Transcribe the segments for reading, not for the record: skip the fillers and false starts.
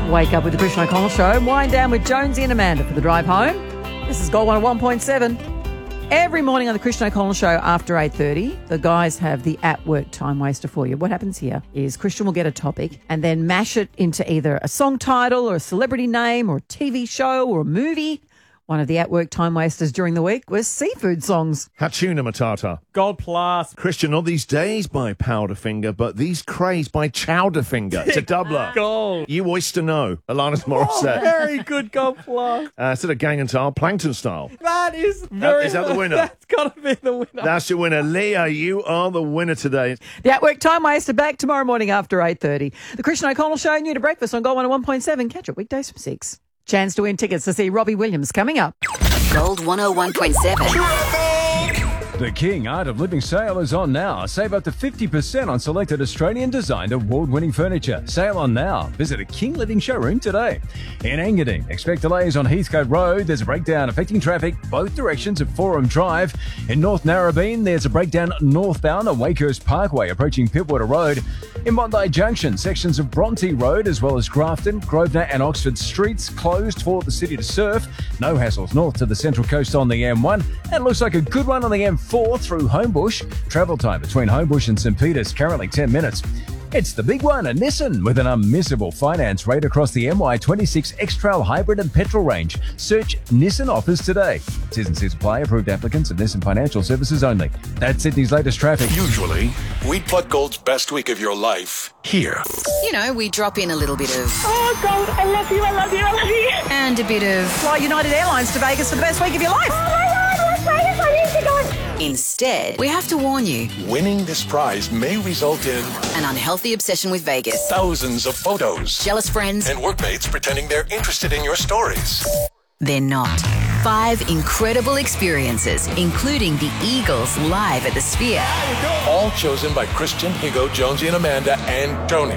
Wake up with the Christian O'Connell Show. Wind down with Jonesy and Amanda for the drive home. This is Gold 101.7. Every morning on the Christian O'Connell Show after 8:30, the guys have the at-work time waster for you. What happens here is Christian will get a topic and then mash it into either a song title or a celebrity name or a TV show or a movie. One of the at-work time wasters during the week was seafood songs. Hatuna Matata. Gold Plus. Christian, not these days by Powderfinger, but these crays by Chowderfinger. It's a doubler. Gold. You oyster know, Alanis Morissette. Very good Gold Plus. Instead of Gang and Style, Plankton Style. That is very... Is that the winner? That's got to be the winner. That's your winner. Leah, you are the winner today. The at-work time waster back tomorrow morning after 8:30. The Christian O'Connell Show, new to breakfast on Gold 101.7. Catch it weekdays from 6. Chance to win tickets to see Robbie Williams coming up. Gold 101.7. The King Art of Living sale is on now. Save up to 50% on selected Australian-designed award-winning furniture. Sale on now. Visit a King Living showroom today. In Engadine, expect delays on Heathcote Road. There's a breakdown affecting traffic both directions at Forum Drive. In North Narrabeen, there's a breakdown northbound on Wakehurst Parkway approaching Pittwater Road. In Bondi Junction, sections of Bronte Road as well as Grafton, Grosvenor and Oxford Streets closed for the city to surf. No hassles north to the Central Coast on the M1. And looks like a good one on the M4 through Homebush. Travel time between Homebush and St Peters currently 10 minutes. It's the big one, a Nissan with an unmissable finance rate across the MY26 X-Trail Hybrid and Petrol range. Search Nissan offers today. T's and C's apply. Approved applicants and Nissan Financial Services only. That's Sydney's latest traffic. Usually, we'd plug Gold's best week of your life here. You know, we drop in a little bit of... Oh, Gold, I love you, I love you, I love you. And a bit of... Fly United Airlines to Vegas for the best week of your life. Oh, my God, Las Vegas, I need to go. Instead, we have to warn you. Winning this prize may result in An unhealthy obsession with Vegas. thousands of photos Jealous friends. and workmates pretending they're interested in your stories. They're not. 5 incredible experiences, including the Eagles live at the Sphere. All chosen by Christian, Higo, Jonesy, and Amanda, and Tony.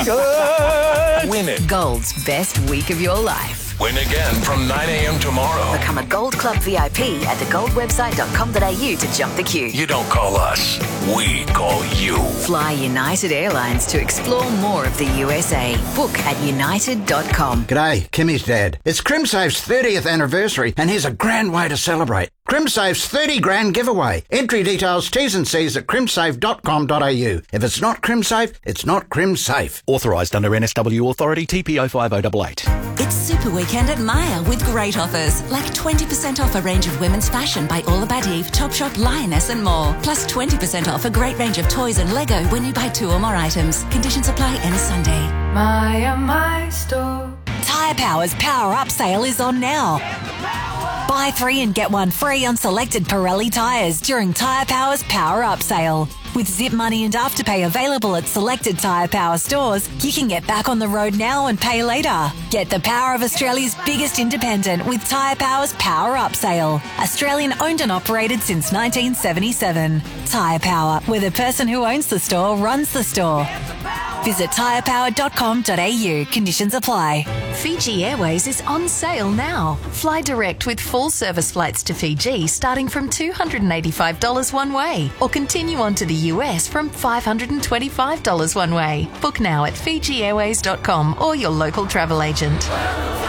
Win it. Gold's best week of your life. Win again from 9 a.m. tomorrow. Become a Gold Club VIP at thegoldwebsite.com.au to jump the queue. You don't call us, we call you. Fly United Airlines to explore more of the USA. Book at united.com. G'day, Kimmy's dad. It's CrimSafe's 30th anniversary and here's a grand way to celebrate. CrimSafe's 30 grand giveaway. Entry details, T's and C's at crimsafe.com.au. If it's not CrimSafe, it's not CrimSafe. Authorised under NSW Authority TPO 5088. It's Super Weekend at Myer with great offers, like 20% off a range of women's fashion by All About Eve, Topshop, Lioness and more. Plus 20% off a great range of toys and Lego when you buy 2 or more items. Conditions apply any Sunday. My store. Tyre Power's Power Up sale is on now. Buy 3 and get 1 free on selected Pirelli tyres during Tyre Power's Power Up sale. With Zip Money and Afterpay available at selected Tyre Power stores, you can get back on the road now and pay later. Get the power of Australia's biggest independent with Tyre Power's Power Up sale. Australian owned and operated since 1977. Tyre Power, where the person who owns the store runs the store. Visit tyrepower.com.au. Conditions apply. Fiji Airways is on sale now. Fly direct with full service flights to Fiji starting from $285 one way, or continue on to the US from $525 one way. Book now at FijiAirways.com or your local travel agent.